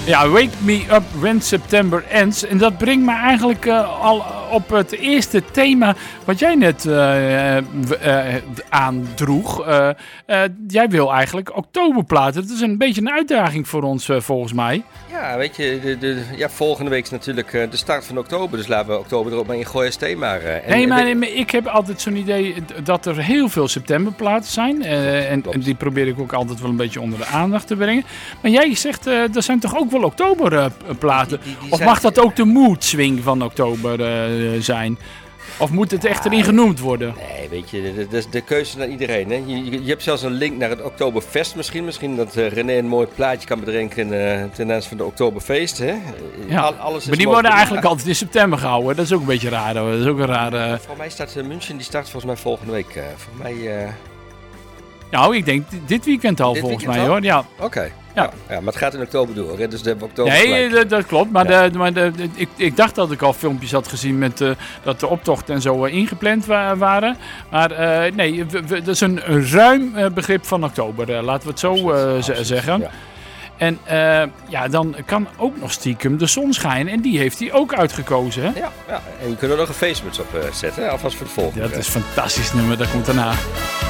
Ja, Wake Me Up When September Ends. En dat brengt me eigenlijk al op het eerste thema wat jij net aandroeg. Jij wil eigenlijk oktoberplaten. Dat is een beetje een uitdaging voor ons volgens mij. Ja, weet je, volgende week is natuurlijk de start van oktober. Dus laten we oktober er ook maar in gooien als thema. Maar ik heb altijd zo'n idee dat er heel veel septemberplaten zijn. En die probeer ik ook altijd wel een beetje onder de aandacht te brengen. Maar jij zegt, er zijn toch ook wel oktoberplaten? Of mag dat ook de mood swing van oktober zijn? Of moet het echt erin genoemd worden? Nee, weet je, dat is de keuze naar iedereen. Hè? Je hebt zelfs een link naar het Oktoberfest misschien. Misschien dat René een mooi plaatje kan bedenken ten aanzien van de Oktoberfeest. Hè? Ja, alles is maar die worden eigenlijk altijd in september gehouden. Dat is ook een beetje raar. Dat is ook een rare... Voor mij staat München, die start volgens mij volgende week. Voor mij... Nou, ik denk dit weekend al volgens mij hoor. Ja. Oké. Ja. Ja, maar het gaat in oktober door, hè? Dus de oktober. Nee, dat klopt. Maar, ik dacht dat ik al filmpjes had gezien met dat de optochten en zo ingepland waren. Maar nee, dat is een ruim begrip van oktober. Laten we het zo zeggen. Ja. En dan kan ook nog stiekem de zon schijnen. En die heeft hij ook uitgekozen. Hè? Ja, en je kunt er nog een feestmuts op zetten. Alvast voor de volgende. Dat is een fantastisch nummer. Dat komt daarna.